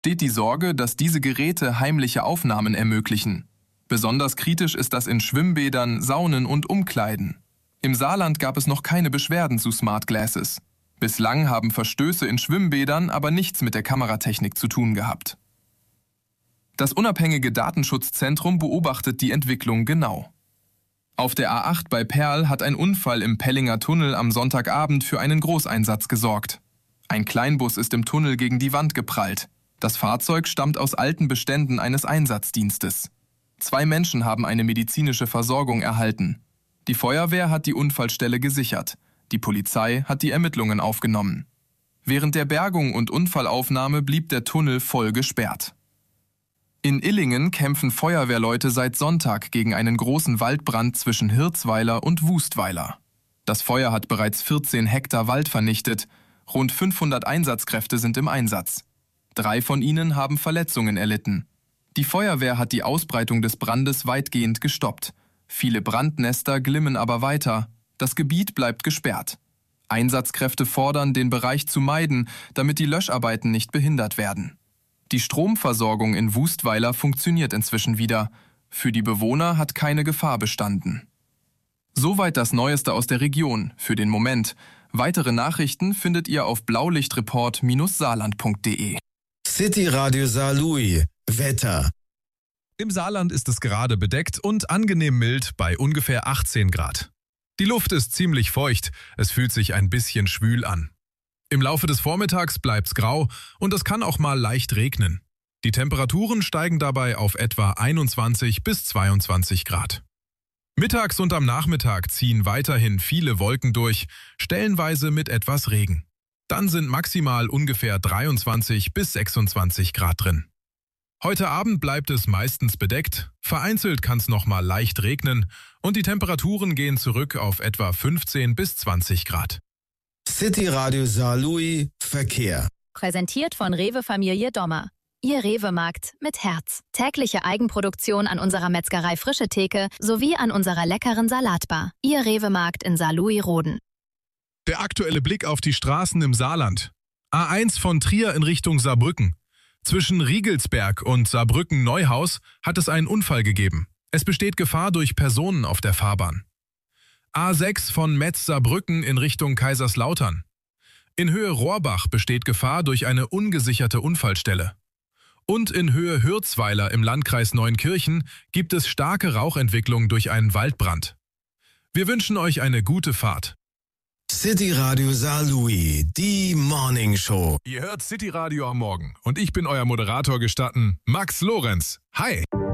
Steht die Sorge, dass diese Geräte heimliche Aufnahmen ermöglichen. Besonders kritisch ist das in Schwimmbädern, Saunen und Umkleiden. Im Saarland gab es noch keine Beschwerden zu Smart Glasses. Bislang haben Verstöße in Schwimmbädern aber nichts mit der Kameratechnik zu tun gehabt. Das unabhängige Datenschutzzentrum beobachtet die Entwicklung genau. Auf der A8 bei Perl hat ein Unfall im Pellinger Tunnel am Sonntagabend für einen Großeinsatz gesorgt. Ein Kleinbus ist im Tunnel gegen die Wand geprallt. Das Fahrzeug stammt aus alten Beständen eines Einsatzdienstes. 2 Menschen haben eine medizinische Versorgung erhalten. Die Feuerwehr hat die Unfallstelle gesichert. Die Polizei hat die Ermittlungen aufgenommen. Während der Bergung und Unfallaufnahme blieb der Tunnel voll gesperrt. In Illingen kämpfen Feuerwehrleute seit Sonntag gegen einen großen Waldbrand zwischen Hirzweiler und Wustweiler. Das Feuer hat bereits 14 Hektar Wald vernichtet. Rund 500 Einsatzkräfte sind im Einsatz. 3 von ihnen haben Verletzungen erlitten. Die Feuerwehr hat die Ausbreitung des Brandes weitgehend gestoppt. Viele Brandnester glimmen aber weiter. Das Gebiet bleibt gesperrt. Einsatzkräfte fordern, den Bereich zu meiden, damit die Löscharbeiten nicht behindert werden. Die Stromversorgung in Wustweiler funktioniert inzwischen wieder. Für die Bewohner hat keine Gefahr bestanden. Soweit das Neueste aus der Region, für den Moment. Weitere Nachrichten findet ihr auf blaulichtreport-saarland.de. City Radio Saarlouis. Wetter. Im Saarland ist es gerade bedeckt und angenehm mild bei ungefähr 18 Grad. Die Luft ist ziemlich feucht, es fühlt sich ein bisschen schwül an. Im Laufe des Vormittags bleibt's grau und es kann auch mal leicht regnen. Die Temperaturen steigen dabei auf etwa 21 bis 22 Grad. Mittags und am Nachmittag ziehen weiterhin viele Wolken durch, stellenweise mit etwas Regen. Dann sind maximal ungefähr 23 bis 26 Grad drin. Heute Abend bleibt es meistens bedeckt, vereinzelt kann es nochmal leicht regnen und die Temperaturen gehen zurück auf etwa 15 bis 20 Grad. City Radio Saarlouis Verkehr. Präsentiert von Rewe Familie Dommer. Ihr Rewe-Markt mit Herz. Tägliche Eigenproduktion an unserer Metzgerei Frische Theke sowie an unserer leckeren Salatbar. Ihr Rewe-Markt in Saarlouis-Roden. Der aktuelle Blick auf die Straßen im Saarland. A1 von Trier in Richtung Saarbrücken. Zwischen Riegelsberg und Saarbrücken-Neuhaus hat es einen Unfall gegeben. Es besteht Gefahr durch Personen auf der Fahrbahn. A6 von Metz-Saarbrücken in Richtung Kaiserslautern. In Höhe Rohrbach besteht Gefahr durch eine ungesicherte Unfallstelle. Und in Höhe Hirzweiler im Landkreis Neunkirchen gibt es starke Rauchentwicklung durch einen Waldbrand. Wir wünschen euch eine gute Fahrt. City Radio Saarlouis, die Morning Show. Ihr hört City Radio am Morgen und ich bin euer Moderator gestatten, Max Lorenz. Hi!